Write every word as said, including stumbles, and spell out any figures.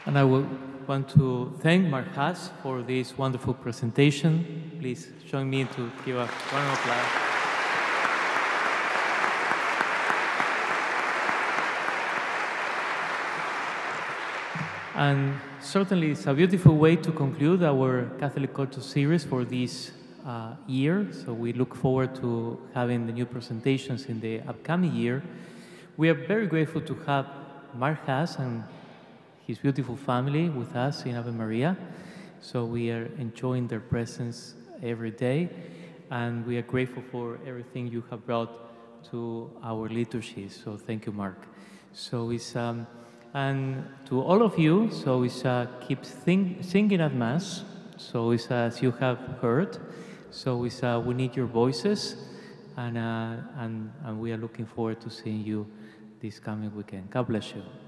And I will want to thank Mark Haas for this wonderful presentation. Please join me to give a round of applause. And certainly it's a beautiful way to conclude our Catholic Culture series for this uh, year. So we look forward to having the new presentations in the upcoming year. We are very grateful to have Mark Haas and his beautiful family with us in Ave Maria. So we are enjoying their presence every day. And we are grateful for everything you have brought to our liturgy. So thank you, Mark. So it's... Um, And to all of you, so it's uh, keep sing, singing at Mass. So it's uh, as you have heard. So it's uh, we need your voices, and, uh, and and we are looking forward to seeing you this coming weekend. God bless you.